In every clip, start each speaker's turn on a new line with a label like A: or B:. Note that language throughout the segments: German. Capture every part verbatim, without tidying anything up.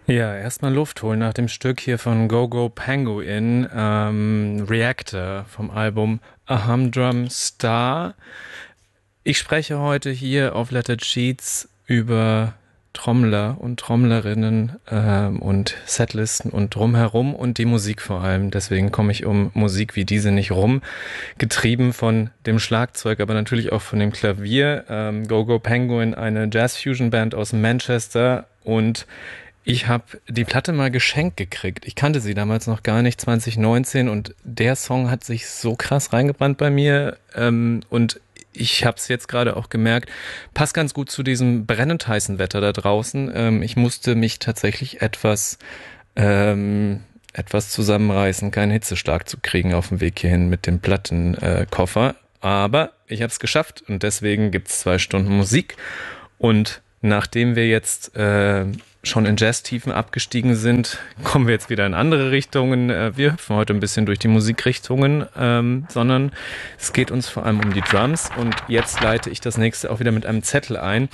A: Ja, erstmal Luft holen nach dem Stück hier von Go-Go Penguin, ähm, Reactor vom Album A Humdrum Star. Ich spreche heute hier auf Lettered Sheets über Trommler und Trommlerinnen ähm, und Setlisten und drumherum und die Musik vor allem. Deswegen komme ich um Musik wie diese nicht rum. Getrieben von dem Schlagzeug, aber natürlich auch von dem Klavier. Ähm, Go-Go Penguin, eine Jazz-Fusion-Band aus Manchester, und ich habe die Platte mal geschenkt gekriegt. Ich kannte sie damals noch gar nicht, zwanzig neunzehn, und der Song hat sich so krass reingebrannt bei mir, ähm, und ich habe es jetzt gerade auch gemerkt, passt ganz gut zu diesem brennend heißen Wetter da draußen. Ähm, ich musste mich tatsächlich etwas ähm, etwas zusammenreißen, keinen Hitzeschlag zu kriegen auf dem Weg hierhin mit dem Plattenkoffer. Aber ich habe es geschafft, und deswegen gibt's zwei Stunden Musik. Und nachdem wir jetzt äh, schon in Jazz-Tiefen abgestiegen sind, kommen wir jetzt wieder in andere Richtungen. Äh, wir hüpfen heute ein bisschen durch die Musikrichtungen, ähm, sondern es geht uns vor allem um die Drums. Und jetzt leite ich das nächste auch wieder mit einem Zettel ein.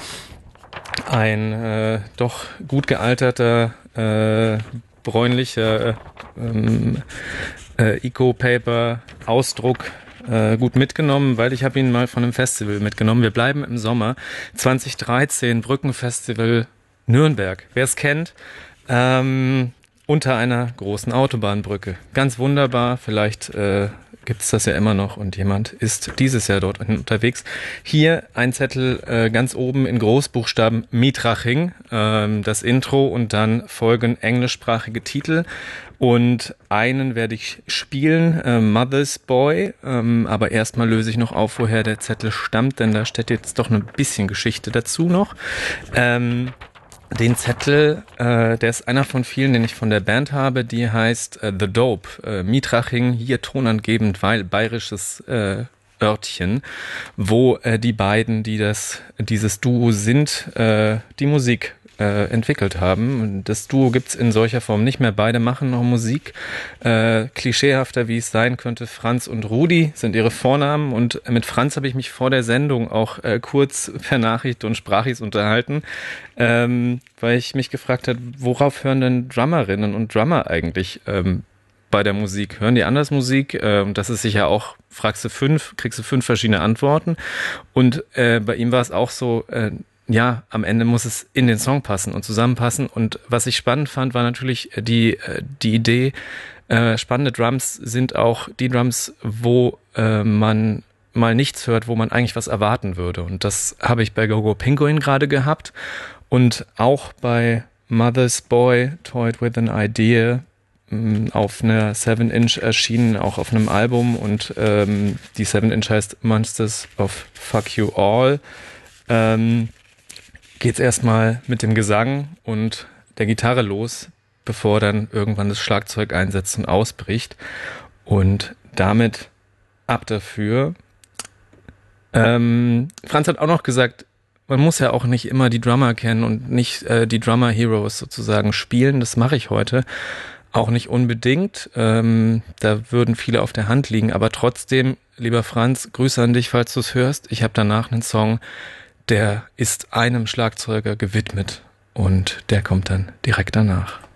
A: Ein äh, doch gut gealterter, äh, bräunlicher ähm, äh, Eco-Paper-Ausdruck, äh, gut mitgenommen, weil ich habe ihn mal von einem Festival mitgenommen. Wir bleiben im Sommer zwanzig dreizehn, Brückenfestival Nürnberg. Wer es kennt, ähm, unter einer großen Autobahnbrücke. Ganz wunderbar, vielleicht äh, gibt es das ja immer noch, und jemand ist dieses Jahr dort unterwegs. Hier ein Zettel äh, ganz oben in Großbuchstaben Mietraching, ähm, das Intro, und dann folgen englischsprachige Titel. Und einen werde ich spielen, äh, Mother's Boy, ähm, aber erstmal löse ich noch auf, woher der Zettel stammt, denn da steht jetzt doch ein bisschen Geschichte dazu noch. Ähm, Den Zettel, äh, der ist einer von vielen, den ich von der Band habe, die heißt äh, The Dope. Äh, Mietraching, hier tonangebend, weil bayerisches äh, Örtchen, wo äh, die beiden, die das dieses Duo sind, äh, die Musik äh, entwickelt haben. Und das Duo gibt's in solcher Form nicht mehr. Beide machen noch Musik. Äh, klischeehafter, wie es sein könnte, Franz und Rudi sind ihre Vornamen. Und mit Franz habe ich mich vor der Sendung auch äh, kurz per Nachricht und Sprachis unterhalten, ähm, weil ich mich gefragt habe, worauf hören denn Drummerinnen und Drummer eigentlich ähm, bei der Musik? Hören die anders Musik? Ähm, das ist sicher auch, fragst du fünf, kriegst du fünf verschiedene Antworten. Und äh, bei ihm war es auch so, äh, ja, am Ende muss es in den Song passen und zusammenpassen. Und was ich spannend fand, war natürlich die, die Idee, äh, spannende Drums sind auch die Drums, wo äh, man mal nichts hört, wo man eigentlich was erwarten würde. Und das habe ich bei Go-Go Penguin gerade gehabt. Und auch bei Mother's Boy, Toyed with an Idea, mh, auf einer seven inch erschienen, auch auf einem Album. Und ähm, die seven inch heißt Monsters of Fuck You All. Ähm, geht's erstmal mit dem Gesang und der Gitarre los, bevor dann irgendwann das Schlagzeug einsetzt und ausbricht. Und damit ab dafür. Ähm, Franz hat auch noch gesagt, man muss ja auch nicht immer die Drummer kennen und nicht äh, die Drummer Heroes sozusagen spielen. Das mache ich heute auch nicht unbedingt. Ähm, da würden viele auf der Hand liegen. Aber trotzdem, lieber Franz, Grüße an dich, falls du es hörst. Ich habe danach einen Song, der ist einem Schlagzeuger gewidmet, und der kommt dann direkt danach.